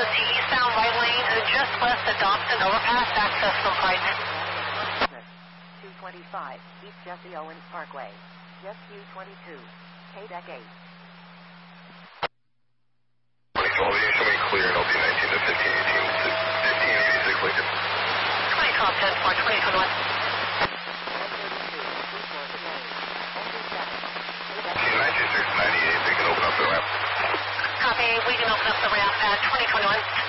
to eastbound right lane, just west of Dobson Overpass, access from Pike. 225, East Jesse Owens Parkway. Jet Q22, KDEC 8. 2012, you show me clear, LD 19 to 1586 Lincoln. 2012, 10 for 2021. 92698, they can open up the ramp. Copy, we can open up the ramp at 2021.